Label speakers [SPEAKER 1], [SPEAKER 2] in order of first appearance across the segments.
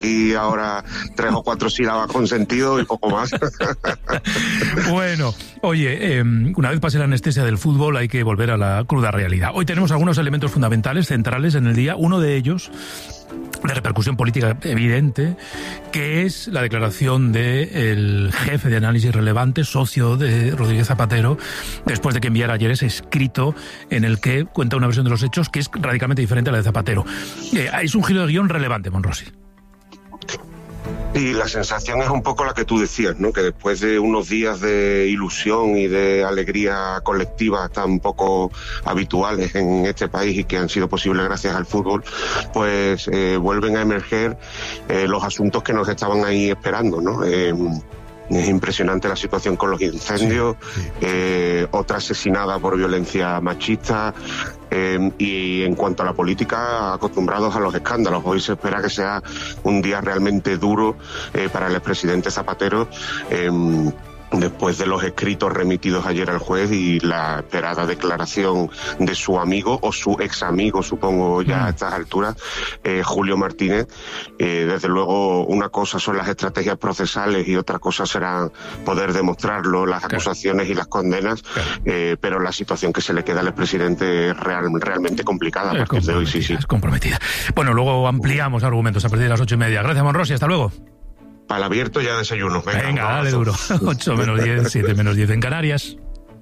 [SPEAKER 1] y ahora 3 o 4 sílabas con sentido y poco más.
[SPEAKER 2] Bueno, oye, una vez pase la anestesia del fútbol hay que volver a la cruda realidad. Hoy tenemos algunos elementos fundamentales, centrales en el día. Uno de ellos, de repercusión política evidente, que es la declaración del jefe de análisis relevante, socio de Rodríguez Zapatero, después de que enviara ayer ese escrito en el que cuenta una versión de los hechos que es radicalmente diferente a la de Zapatero. Es un giro de guión relevante, Monrosi.
[SPEAKER 1] Y la sensación es un poco la que tú decías, ¿no? Que después de unos días de ilusión y de alegría colectiva tan poco habituales en este país y que han sido posibles gracias al fútbol, pues vuelven a emerger los asuntos que nos estaban ahí esperando, ¿no? Es impresionante la situación con los incendios, otra asesinada por violencia machista, y en cuanto a la política, acostumbrados a los escándalos. Hoy se espera que sea un día realmente duro para el expresidente Zapatero, después de los escritos remitidos ayer al juez y la esperada declaración de su amigo, o su ex amigo, supongo ya a estas alturas, Julio Martínez. Desde luego, una cosa son las estrategias procesales y otra cosa será poder demostrarlo, las acusaciones y las condenas, pero la situación que se le queda al expresidente es realmente complicada. A partir de hoy, sí.
[SPEAKER 2] Es comprometida. Bueno, luego ampliamos argumentos a partir de las 8:30. Gracias, Monrosi. Hasta luego.
[SPEAKER 1] Para el abierto ya desayuno.
[SPEAKER 2] Venga, dale duro. 8 menos 10, 7 menos 10 en Canarias.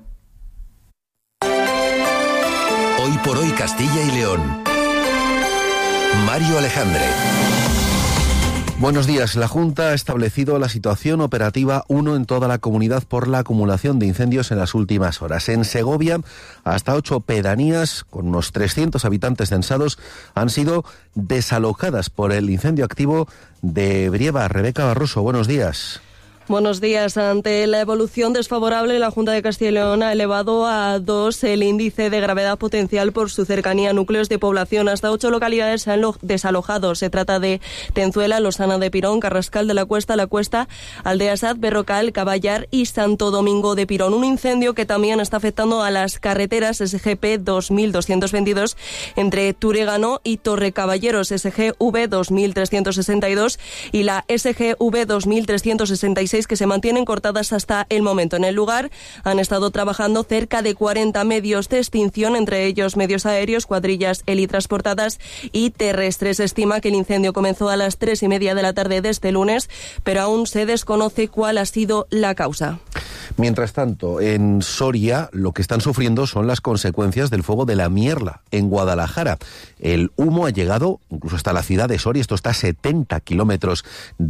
[SPEAKER 3] Hoy por hoy Castilla y León. Mario Alejandre.
[SPEAKER 4] Buenos días. La Junta ha establecido la situación operativa 1 en toda la comunidad por la acumulación de incendios en las últimas horas. En Segovia, hasta 8 pedanías con unos 300 habitantes censados han sido desalojadas por el incendio activo de Brieva. Rebeca Barroso, buenos días.
[SPEAKER 5] Buenos días. Ante la evolución desfavorable, la Junta de Castilla y León ha elevado a 2 el índice de gravedad potencial por su cercanía a núcleos de población. Hasta 8 localidades se han desalojado. Se trata de Tenzuela, Losana de Pirón, Carrascal de la Cuesta, Aldeasad, Berrocal, Caballar y Santo Domingo de Pirón. Un incendio que también está afectando a las carreteras SGP 2222 entre Túregano y Torrecaballeros, SGV 2362 y la SGV 2366, que se mantienen cortadas hasta el momento. En el lugar han estado trabajando cerca de 40 medios de extinción, entre ellos medios aéreos, cuadrillas helitransportadas y terrestres. Se estima que el incendio comenzó a las 3:30 de la tarde de este lunes, pero aún se desconoce cuál ha sido la causa.
[SPEAKER 4] Mientras tanto, en Soria lo que están sufriendo son las consecuencias del fuego de la Mierla, en Guadalajara. El humo ha llegado incluso hasta la ciudad de Soria. Esto está a 70 kilómetros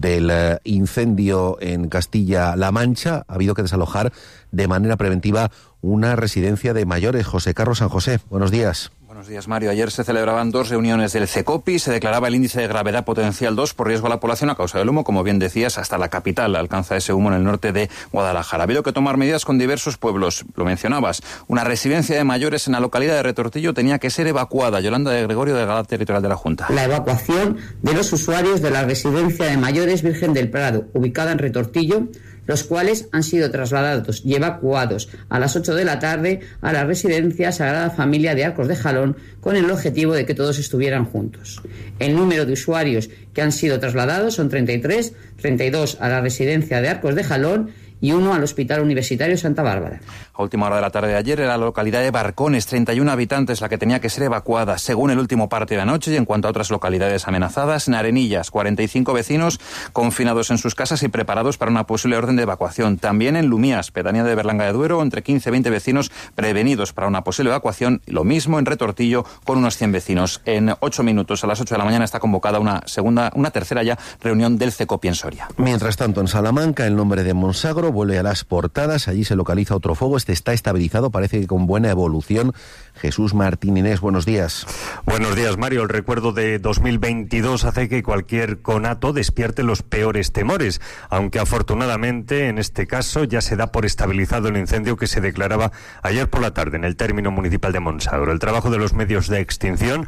[SPEAKER 4] del incendio en Castilla-La Mancha. Ha habido que desalojar de manera preventiva una residencia de mayores. José Carlos San José, buenos días.
[SPEAKER 6] Buenos días, Mario. Ayer se celebraban 2 reuniones del CECOPI. Se declaraba el índice de gravedad potencial 2 por riesgo a la población a causa del humo. Como bien decías, hasta la capital alcanza ese humo en el norte de Guadalajara. Ha habido que tomar medidas con diversos pueblos. Lo mencionabas. Una residencia de mayores en la localidad de Retortillo tenía que ser evacuada. Yolanda de Gregorio, delegada territorial de la Junta.
[SPEAKER 7] La evacuación de los usuarios de la residencia de mayores Virgen del Prado, ubicada en Retortillo, los cuales han sido trasladados y evacuados a las 8 de la tarde a la residencia Sagrada Familia de Arcos de Jalón, con el objetivo de que todos estuvieran juntos. El número de usuarios que han sido trasladados son 33, 32 a la residencia de Arcos de Jalón y 1 al Hospital Universitario Santa Bárbara.
[SPEAKER 6] A última hora de la tarde de ayer, en la localidad de Barcones, 31 habitantes la que tenía que ser evacuada, según el último parte de la noche. Y en cuanto a otras localidades amenazadas, en Arenillas, 45 vecinos confinados en sus casas y preparados para una posible orden de evacuación. También en Lumías, pedanía de Berlanga de Duero, entre 15 y 20 vecinos prevenidos para una posible evacuación. Lo mismo en Retortillo, con unos 100 vecinos. En 8 minutos, a las 8 de la mañana, está convocada una tercera ya reunión del CECOPI en Soria.
[SPEAKER 4] Mientras tanto, en Salamanca, el nombre de Monsagro vuelve a las portadas. Allí se localiza otro fuego. Este está estabilizado, parece que con buena evolución. Jesús Martín Inés, buenos días.
[SPEAKER 8] Buenos días, Mario. El recuerdo de 2022 hace que cualquier conato despierte los peores temores, aunque afortunadamente en este caso ya se da por estabilizado el incendio que se declaraba ayer por la tarde en el término municipal de Monsagro. El trabajo de los medios de extinción,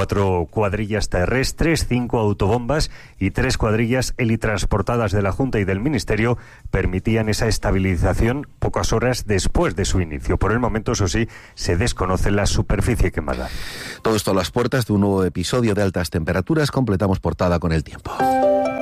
[SPEAKER 8] 4 cuadrillas terrestres, 5 autobombas y 3 cuadrillas helitransportadas de la Junta y del Ministerio permitían esa estabilización pocas horas después de su inicio. Por el momento, eso sí, se desconoce la superficie quemada.
[SPEAKER 4] Todo esto a las puertas de un nuevo episodio de altas temperaturas. Completamos portada con el tiempo.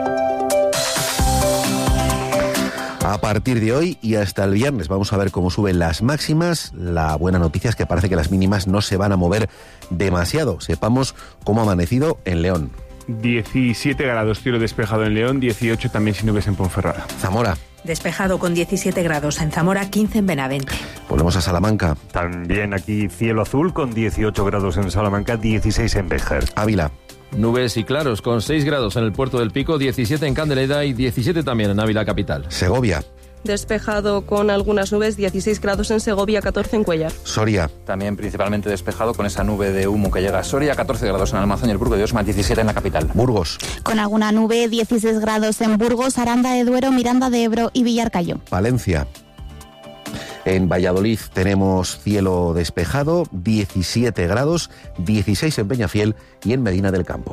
[SPEAKER 4] partir de hoy y hasta el viernes vamos a ver cómo suben las máximas. La buena noticia es que parece que las mínimas no se van a mover demasiado. Sepamos cómo ha amanecido en León.
[SPEAKER 9] 17 grados, cielo despejado en León, 18 también sin nubes en Ponferrada.
[SPEAKER 4] Zamora.
[SPEAKER 10] Despejado con 17 grados en Zamora, 15 en Benavente.
[SPEAKER 4] Volvemos a Salamanca.
[SPEAKER 8] También aquí cielo azul con 18 grados en Salamanca, 16 en Béjar.
[SPEAKER 4] Ávila.
[SPEAKER 11] Nubes y claros con 6 grados en el Puerto del Pico, 17 en Candeleda y 17 también en Ávila capital.
[SPEAKER 4] Segovia.
[SPEAKER 5] Despejado con algunas nubes, 16 grados en Segovia, 14 en Cuéllar.
[SPEAKER 4] Soria.
[SPEAKER 6] También principalmente despejado con esa nube de humo que llega a Soria, 14 grados en Almazán y el Burgo de Osma, 17 en la capital.
[SPEAKER 4] Burgos.
[SPEAKER 12] Con alguna nube, 16 grados en Burgos, Aranda de Duero, Miranda de Ebro y Villarcayo.
[SPEAKER 4] Valencia. En Valladolid tenemos cielo despejado, 17 grados, 16 en Peñafiel y en Medina del Campo.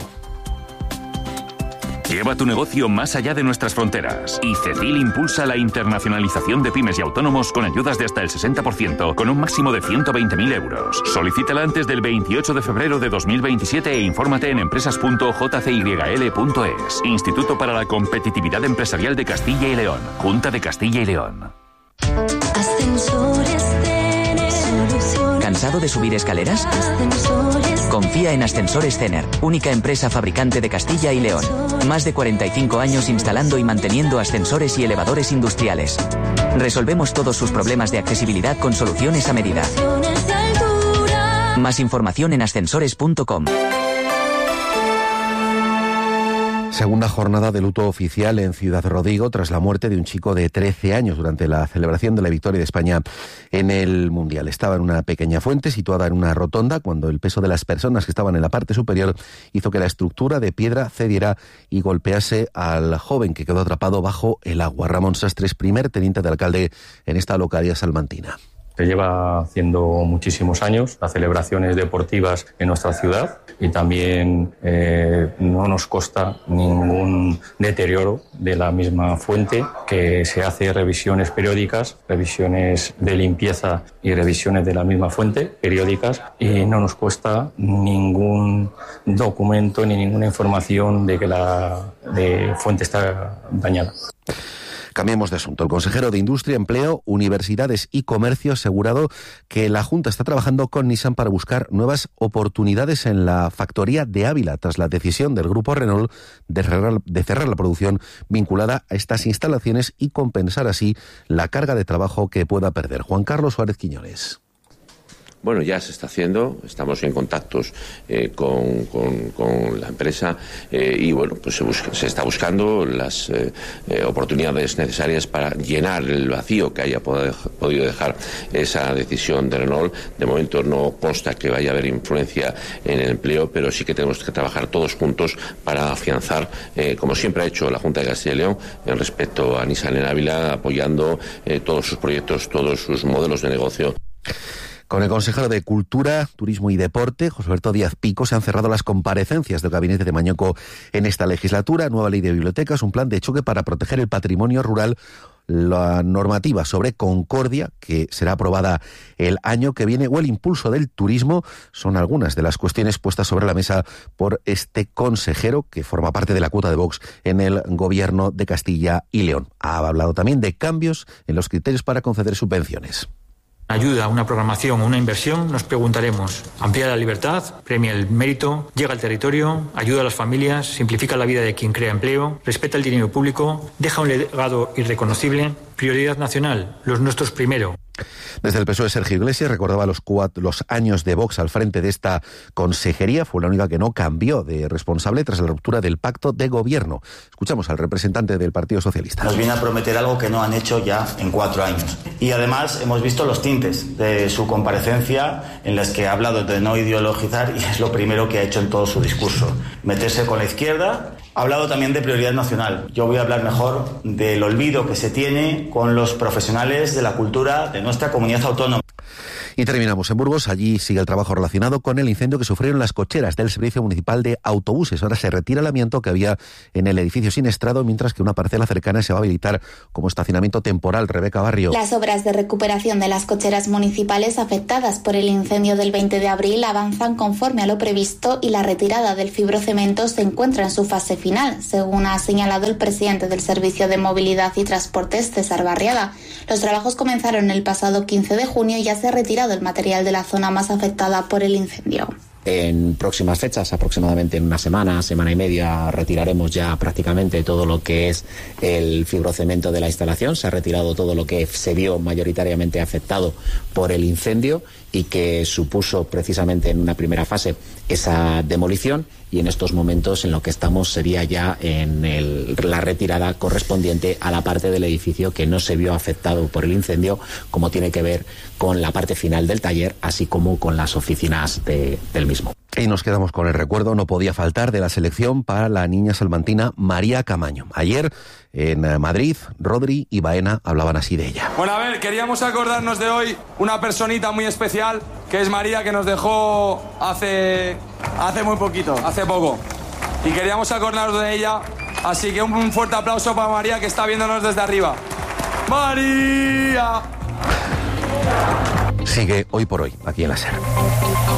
[SPEAKER 13] Lleva tu negocio más allá de nuestras fronteras. Y Cecil impulsa la internacionalización de pymes y autónomos con ayudas de hasta el 60%, con un máximo de 120.000 euros. Solicítala antes del 28 de febrero de 2027 e infórmate en empresas.jcyl.es. Instituto para la Competitividad Empresarial de Castilla y León. Junta de Castilla y León.
[SPEAKER 14] ¿Cansado de subir escaleras? Confía en Ascensores Cener, única empresa fabricante de Castilla y León. Más de 45 años instalando y manteniendo ascensores y elevadores industriales. Resolvemos todos sus problemas de accesibilidad con soluciones a medida. Más información en ascensores.com.
[SPEAKER 4] Segunda jornada de luto oficial en Ciudad Rodrigo tras la muerte de un chico de 13 años durante la celebración de la victoria de España en el Mundial. Estaba en una pequeña fuente situada en una rotonda cuando el peso de las personas que estaban en la parte superior hizo que la estructura de piedra cediera y golpease al joven que quedó atrapado bajo el agua. Ramón Sastres, primer teniente de alcalde en esta localidad salmantina.
[SPEAKER 15] Se lleva haciendo muchísimos años las celebraciones deportivas en nuestra ciudad y también no nos consta ningún deterioro de la misma fuente, que se hace revisiones periódicas, revisiones de limpieza y revisiones de la misma fuente periódicas, y no nos consta ningún documento ni ninguna información de que la fuente está dañada.
[SPEAKER 4] Cambiemos de asunto. El consejero de Industria, Empleo, Universidades y Comercio ha asegurado que la Junta está trabajando con Nissan para buscar nuevas oportunidades en la factoría de Ávila tras la decisión del grupo Renault de cerrar la producción vinculada a estas instalaciones y compensar así la carga de trabajo que pueda perder. Juan Carlos Suárez Quiñones.
[SPEAKER 16] Bueno, ya se está haciendo, estamos en contactos con la empresa y bueno, pues se está buscando las oportunidades necesarias para llenar el vacío que haya podido dejar esa decisión de Renault. De momento no consta que vaya a haber influencia en el empleo, pero sí que tenemos que trabajar todos juntos para afianzar, como siempre ha hecho la Junta de Castilla y León, en respecto a Nissan en Ávila, apoyando todos sus proyectos, todos sus modelos de negocio.
[SPEAKER 4] Con el consejero de Cultura, Turismo y Deporte, José Alberto Díaz Pico, se han cerrado las comparecencias del gabinete de Mañoco en esta legislatura. Nueva ley de bibliotecas, un plan de choque para proteger el patrimonio rural, la normativa sobre Concordia, que será aprobada el año que viene, o el impulso del turismo, son algunas de las cuestiones puestas sobre la mesa por este consejero que forma parte de la cuota de Vox en el gobierno de Castilla y León. Ha hablado también de cambios en los criterios para conceder subvenciones.
[SPEAKER 17] Ayuda, una programación o una inversión, nos preguntaremos: amplía la libertad, premia el mérito, llega al territorio, ayuda a las familias, simplifica la vida de quien crea empleo, respeta el dinero público, deja un legado irreconocible, prioridad nacional, los nuestros primero.
[SPEAKER 4] Desde el PSOE, Sergio Iglesias recordaba los años de Vox al frente de esta consejería. Fue la única que no cambió de responsable tras la ruptura del pacto de gobierno. Escuchamos al representante del Partido Socialista.
[SPEAKER 18] Nos viene a prometer algo que no han hecho ya en 4 años. Y además hemos visto los tintes de su comparecencia en las que ha hablado de no ideologizar, y es lo primero que ha hecho en todo su discurso: meterse con la izquierda. Ha hablado también de prioridad nacional. Yo voy a hablar mejor del olvido que se tiene con los profesionales de la cultura de nuestra comunidad autónoma.
[SPEAKER 4] Y terminamos en Burgos. Allí sigue el trabajo relacionado con el incendio que sufrieron las cocheras del Servicio Municipal de Autobuses. Ahora se retira el amianto que había en el edificio siniestrado, mientras que una parcela cercana se va a habilitar como estacionamiento temporal. Rebeca Barrio.
[SPEAKER 12] Las obras de recuperación de las cocheras municipales afectadas por el incendio del 20 de abril avanzan conforme a lo previsto y la retirada del fibrocemento se encuentra en su fase final, según ha señalado el presidente del Servicio de Movilidad y Transportes, César Barriada. Los trabajos comenzaron el pasado 15 de junio y ya se ha retirado el material de la zona más afectada por el incendio.
[SPEAKER 19] En próximas fechas, aproximadamente en una semana y media, retiraremos ya prácticamente todo lo que es el fibrocemento de la instalación. Se ha retirado todo lo que se vio mayoritariamente afectado por el incendio y que supuso precisamente en una primera fase esa demolición, y en estos momentos en lo que estamos sería ya en la retirada correspondiente a la parte del edificio que no se vio afectado por el incendio, como tiene que ver con la parte final del taller, así como con las oficinas del mismo.
[SPEAKER 4] Y nos quedamos con el recuerdo, no podía faltar, de la selección para la niña salmantina María Camaño. Ayer en Madrid, Rodri y Baena hablaban así de ella.
[SPEAKER 20] Bueno, a ver, queríamos acordarnos de hoy una personita muy especial, que es María, que nos dejó hace muy poquito, hace poco. Y queríamos acordarnos de ella, así que un fuerte aplauso para María, que está viéndonos desde arriba. ¡María!
[SPEAKER 4] Sigue Hoy por Hoy, aquí en la SER.